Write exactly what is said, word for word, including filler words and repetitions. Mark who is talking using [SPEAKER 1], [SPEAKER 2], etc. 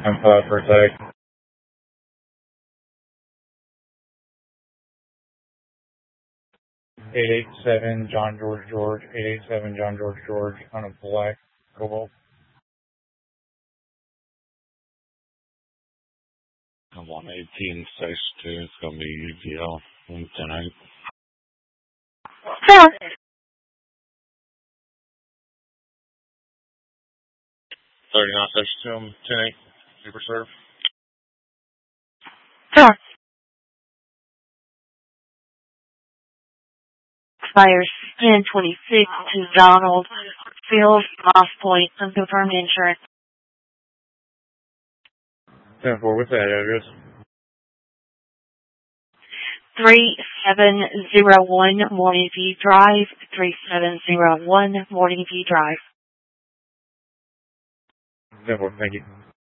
[SPEAKER 1] I'm uh, for a sec. eight eight seven John George George, eight eight seven John George George on a black Cobalt.
[SPEAKER 2] I'm one eighteen six two. It's going to be U V L tonight.
[SPEAKER 3] Sure.
[SPEAKER 2] thirty-nine six two, ten eight, Super Surf.
[SPEAKER 3] Sure. Expires ten twenty-six to Donald Field, Moss Point, unconfirmed insurance.
[SPEAKER 1] ten four, what's that address?
[SPEAKER 3] three seven zero one Morning View Drive, three seven zero one Morning View Drive.
[SPEAKER 1] ten four, thank you.